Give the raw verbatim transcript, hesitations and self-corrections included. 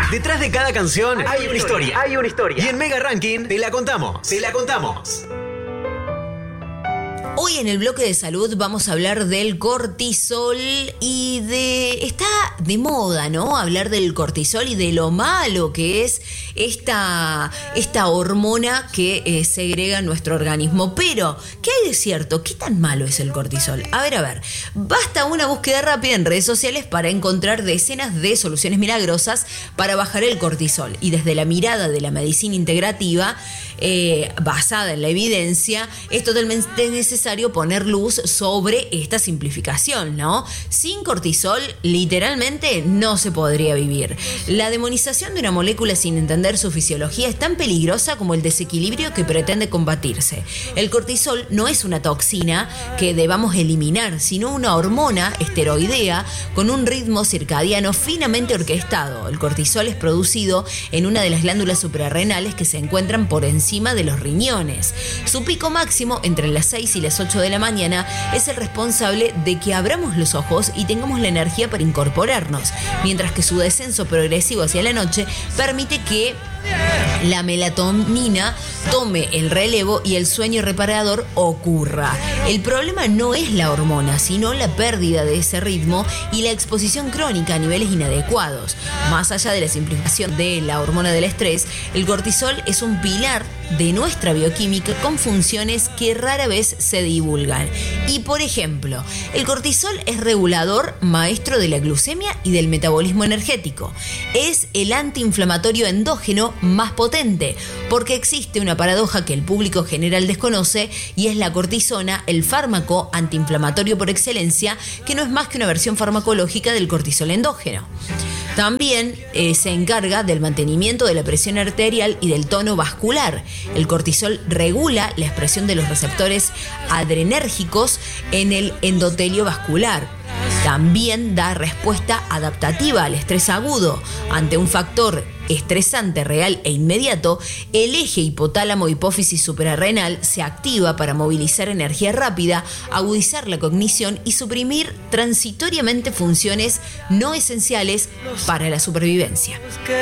Detrás de cada canción hay una historia. Hay una historia. Y en Mega Ranking te la contamos. Te la contamos. Hoy en el bloque de salud vamos a hablar del cortisol y de... Está de moda, ¿no? Hablar del cortisol y de lo malo que es esta, esta hormona que eh, segrega en nuestro organismo. Pero, ¿qué hay de cierto? ¿Qué tan malo es el cortisol? A ver, a ver. Basta una búsqueda rápida en redes sociales para encontrar decenas de soluciones milagrosas para bajar el cortisol. Y desde la mirada de la medicina integrativa, eh, basada en la evidencia, es totalmente necesario poner luz sobre esta simplificación, ¿no? Sin cortisol, literalmente, no se podría vivir. La demonización de una molécula sin entender su fisiología es tan peligrosa como el desequilibrio que pretende combatirse. El cortisol no es una toxina que debamos eliminar, sino una hormona esteroidea con un ritmo circadiano finamente orquestado. El cortisol es producido en una de las glándulas suprarrenales que se encuentran por encima de los riñones. Su pico máximo, entre las seis y las ocho de la mañana, es el responsable de que abramos los ojos y tengamos la energía para incorporarnos, mientras que su descenso progresivo hacia la noche permite que la melatonina tome el relevo y el sueño reparador ocurra. El problema no es la hormona, sino la pérdida de ese ritmo y la exposición crónica a niveles inadecuados. Más allá de la simplificación de la hormona del estrés, el cortisol es un pilar de nuestra bioquímica con funciones que rara vez se divulgan. Y por ejemplo, el cortisol es regulador maestro de la glucemia y del metabolismo energético. Es el antiinflamatorio endógeno más potente, porque existe una paradoja que el público general desconoce y es la cortisona, el fármaco antiinflamatorio por excelencia, que no es más que una versión farmacológica del cortisol endógeno. También eh, se encarga del mantenimiento de la presión arterial y del tono vascular. El cortisol regula la expresión de los receptores adrenérgicos en el endotelio vascular. También da respuesta adaptativa al estrés agudo. Ante un factor estresante real e inmediato, el eje hipotálamo-hipófisis suprarrenal se activa para movilizar energía rápida, agudizar la cognición y suprimir transitoriamente funciones no esenciales para la supervivencia.